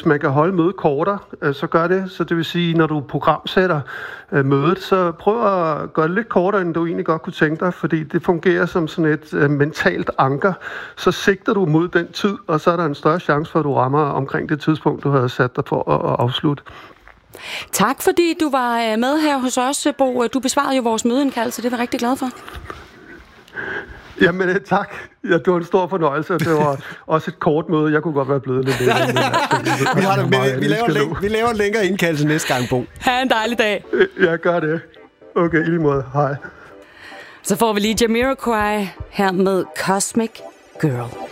hvis man kan holde mødet kortere, så gør det. Så det vil sige, når du programsætter mødet, så prøv at gøre det lidt kortere, end du egentlig godt kunne tænke dig, fordi det fungerer som sådan et mentalt anker. Så sigter du mod den tid, og så er der en større chance for, at du rammer omkring det tidspunkt, du havde sat dig for at afslutte. Tak, fordi du var med her hos os, Bo. Du besvarede jo vores mødeindkaldelse, det var jeg rigtig glad for. Jamen tak. Ja, det var en stor fornøjelse, og det var også et kort møde. Jeg kunne godt være blevet lidt Vi laver en længere indkaldelse næste gang, Bo. Ha' en dejlig dag. Jeg gør det. Okay, i lige måde. Hej. Så får vi lige Jamiroquai her med Cosmic Girl.